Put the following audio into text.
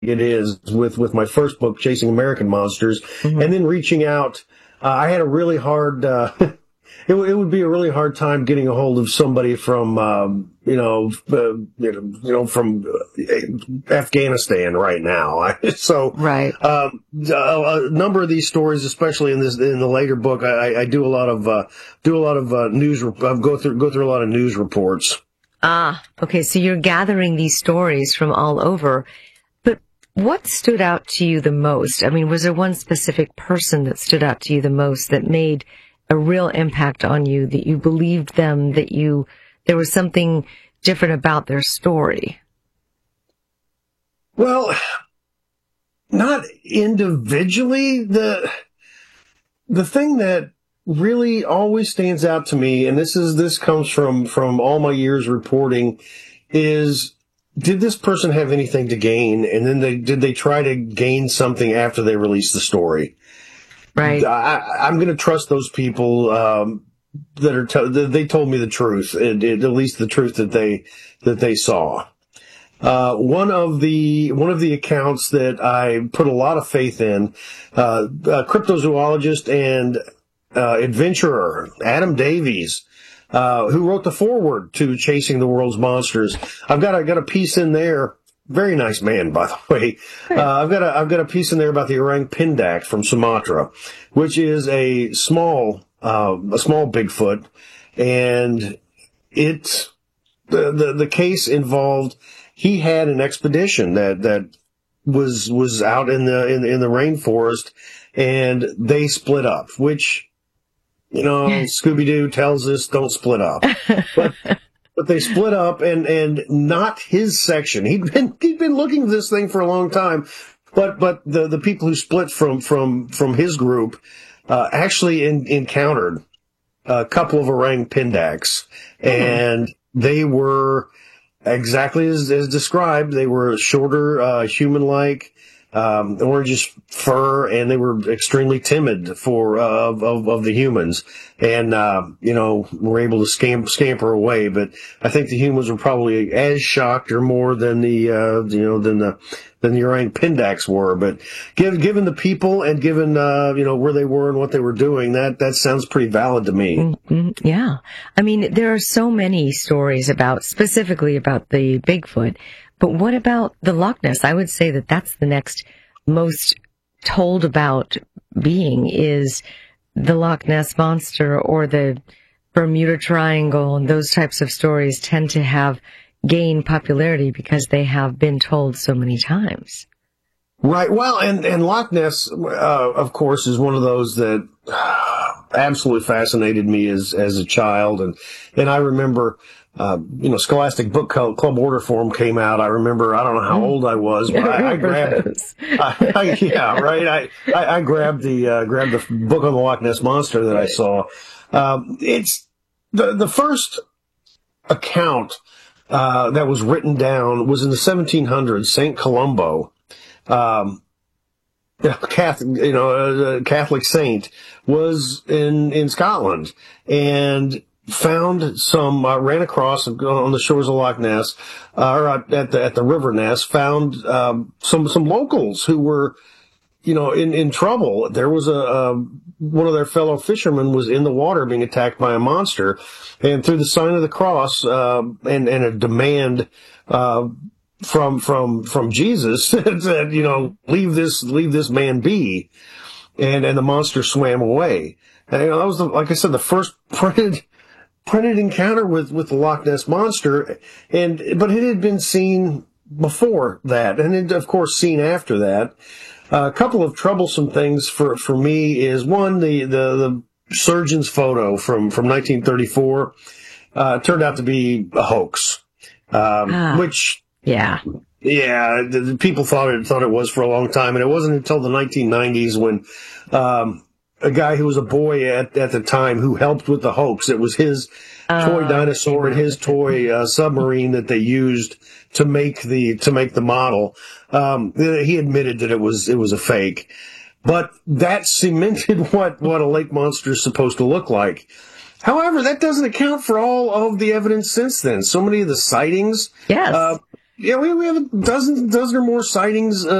it is with my first book, Chasing American Monsters, and then reaching out. I had a really hard. It would be a really hard time getting a hold of somebody from from Afghanistan right now. So right. A number of these stories, especially in the later book, I do a lot of news. Go through a lot of news reports. Okay. So you're gathering these stories from all over. But what stood out to you the most? I mean, was there one specific person that stood out to you the most that made a real impact on you, that you believed them, that there was something different about their story? Well, not individually. The thing that really always stands out to me, and this comes from all my years reporting, is, did this person have anything to gain? And then did they try to gain something after they released the story? Right. I'm going to trust those people they told me the truth, at least the truth that they saw. One of the accounts that I put a lot of faith in, a cryptozoologist and adventurer, Adam Davies, who wrote the foreword to Chasing the World's Monsters. I've got a piece in there. Very nice man, by the way. I've got a piece in there about the orang pindak from Sumatra, which is a small Bigfoot, and the case involved, he had an expedition that was out in the rainforest, and they split up, which, Scooby-Doo tells us don't split up. But they split up, and not his section. He'd been looking for this thing for a long time, but the people who split from his group actually encountered a couple of orang pindaks, and they were exactly as described. They were shorter, human-like, orangish fur, and they were extremely timid of the humans, and were able to scamper away. But I think the humans were probably as shocked or more than the orang pindaks were. But given the people and given where they were and what they were doing, that sounds pretty valid to me. Mm-hmm. Yeah, I mean, there are so many stories specifically about the Bigfoot. But what about the Loch Ness? I would say that's the next most told about being, is the Loch Ness Monster or the Bermuda Triangle, and those types of stories tend to gain popularity because they have been told so many times. Right. Well, and Loch Ness, of course, is one of those that absolutely fascinated me as a child, and I remember. Scholastic Book Club order form came out. I remember, I don't know how old I was, but I grabbed those. I grabbed the book on the Loch Ness Monster that I saw. It's the first account that was written down was in the 1700s. Saint Columbo, Catholic saint, was in Scotland, and found some, ran across on the shores of Loch Ness, or at the River Ness, found some locals who were, in trouble. There was one of their fellow fishermen was in the water being attacked by a monster, and through the sign of the cross and a demand from Jesus said, leave this man be, and the monster swam away. And that was like I said, the first printed encounter with the Loch Ness Monster, but it had been seen before that, and it, of course, seen after that. A couple of troublesome things for me is, one, the surgeon's photo from 1934 turned out to be a hoax, which the people thought it was for a long time, and it wasn't until the 1990s when a guy who was a boy at the time who helped with the hoax. It was his toy dinosaur and his toy submarine that they used to make the model. He admitted that it was a fake, but that cemented what a lake monster is supposed to look like. However, that doesn't account for all of the evidence since then. So many of the sightings, yes. we have a dozen or more sightings